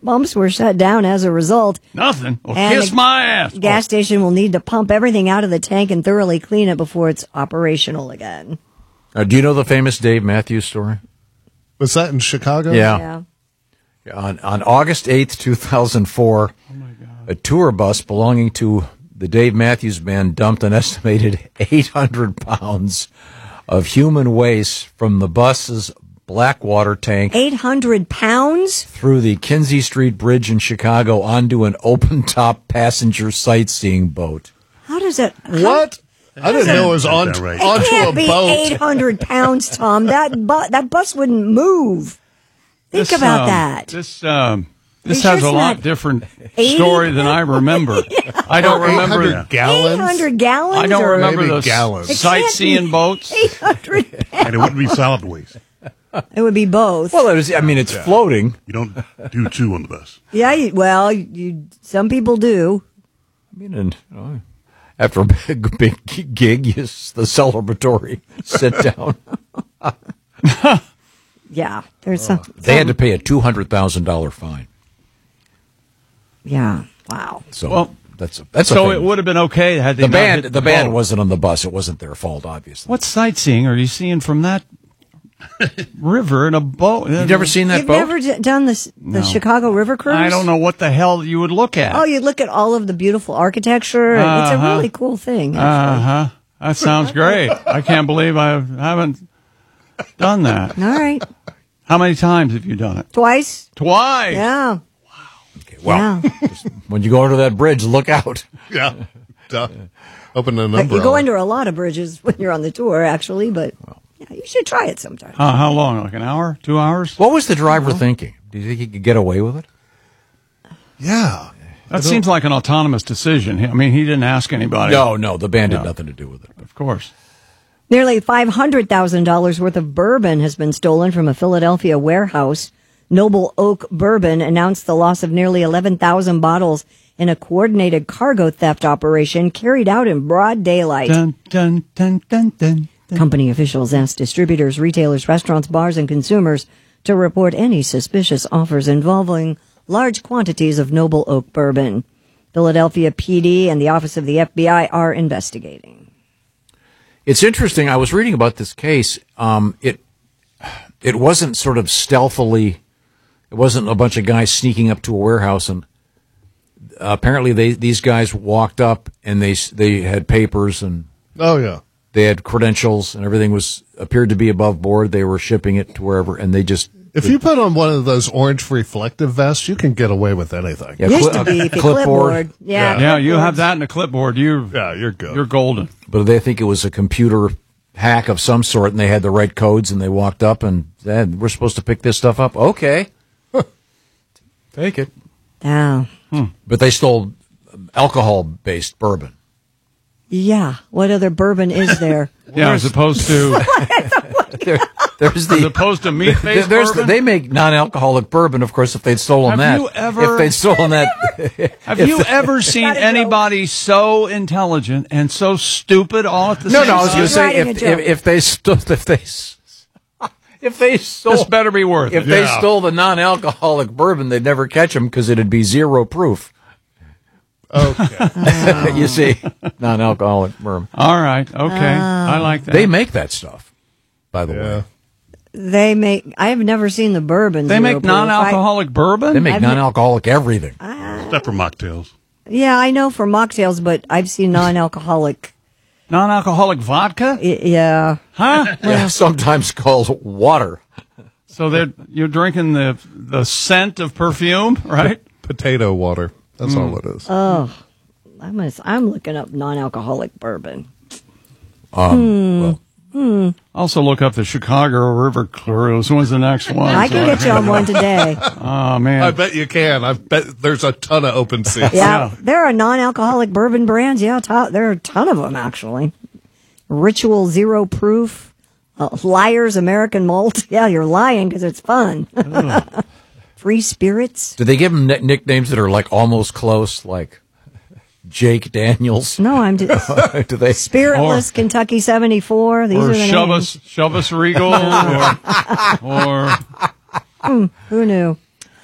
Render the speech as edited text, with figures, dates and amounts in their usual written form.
pumps were shut down as a result. Nothing. Well, And kiss the my ass. Gas station will need to pump everything out of the tank and thoroughly clean it before it's operational again. Do you know the famous Dave Matthews story? Was that in Chicago? Yeah. On August 8th, 2004, a tour bus belonging to the Dave Matthews Band dumped an estimated 800 pounds of human waste from the bus's Blackwater tank 800 pounds? through the Kinsey Street Bridge in Chicago onto an open-top passenger sightseeing boat. How does it... What? I didn't know it was onto It a can't be boat. 800 pounds, Tom. That bus wouldn't move. Think about that. This sure has it's a lot not different story than I remember. I don't remember 800 gallons? 800 gallons? I don't or remember maybe those gallons. It can't sightseeing be boats. 800 pounds. And it wouldn't be solid waste. It would be both. Well, it's floating. You don't do two on the bus. Yeah, some people do. I mean, and after a big gig, the celebratory sit down. Yeah, there's some. They had to pay a $200,000 fine. Yeah, wow. So Well, that's a So thing. it would have been okay had they The not band hit the band boat. wasn't on the bus. It wasn't their fault, obviously. What sightseeing are you seeing from that river in a boat? You've never seen that You've boat? never done the Chicago River Cruise? I don't know what the hell you would look at. Oh, you look at all of the beautiful architecture. It's a really cool thing. Actually. That sounds great. I can't believe I haven't done that. All right, How many times have you done it? twice. Twice. Yeah. Okay, well, Yeah. when you go under that bridge, look out. Yeah. Duh. Open an But umbrella. you go under a lot of bridges when you're on the tour, actually. But yeah, you should try it sometime. How long? Like an hour? 2 hours? What was the driver thinking? Do you think he could get away with it? Yeah. That seems like an autonomous decision. I mean, he didn't ask anybody. No, the band had nothing to do with it. Of course. Nearly $500,000 worth of bourbon has been stolen from a Philadelphia warehouse. Noble Oak Bourbon announced the loss of nearly 11,000 bottles in a coordinated cargo theft operation carried out in broad daylight. Dun, dun, dun, dun, dun, dun. Company officials asked distributors, retailers, restaurants, bars, and consumers to report any suspicious offers involving large quantities of Noble Oak Bourbon. Philadelphia PD and the Office of the FBI are investigating. It's interesting. I was reading about this case. It wasn't sort of stealthily. It wasn't a bunch of guys sneaking up to a warehouse, and apparently these guys walked up and they had papers and Oh, yeah. they had credentials and everything appeared to be above board. They were shipping it to wherever, and they just. If you put on one of those orange reflective vests, you can get away with anything. Yeah, Used to be if you clipboard. Yeah, Yeah, you clipboards. have that in a clipboard. Yeah, you're good. You're golden. But they think it was a computer hack of some sort, and they had the right codes, and they walked up and said, "We're supposed to pick this stuff up." Okay, take it. Yeah. But they stole alcohol-based bourbon. Yeah. What other bourbon is there? Yeah, as opposed to There's as opposed to meat-based bourbon. they make non-alcoholic bourbon, of course. If they'd stolen Have that, you ever- if they'd stolen that, Have you ever seen Gotta go. anybody so intelligent and so stupid all at the no, same I was time? going to say writing a joke. if they stole This better be worth if it. they stole the non-alcoholic bourbon, they'd never catch them because it'd be zero proof. Okay. You see, non-alcoholic bourbon. All right, okay, I like that. They make that stuff, by the way. I have never seen the bourbon. They zero make proof. non-alcoholic bourbon. They make I've non-alcoholic everything. Except for mocktails. Yeah, I know for mocktails, but I've seen non-alcoholic. Non-alcoholic vodka. Yeah. Huh? Yeah, sometimes called water. So you're drinking the scent of perfume, right? Potato water. That's all it is. I'm looking up non-alcoholic bourbon. Well, Also look up the Chicago River Cruise. When's the next one? I can get you on one today. Oh, man. I bet you can. I bet there's a ton of open seats. Yeah, there are non-alcoholic bourbon brands. Yeah, there are a ton of them, actually. Ritual Zero Proof, Liars American Malt. Yeah, you're lying because it's fun. Free Spirits. do they give them nicknames that are like almost close, like Jake Daniels? No, I'm just Do they? Spiritless Kentucky 74. These or are the names. Shove Us Regal, or Who knew?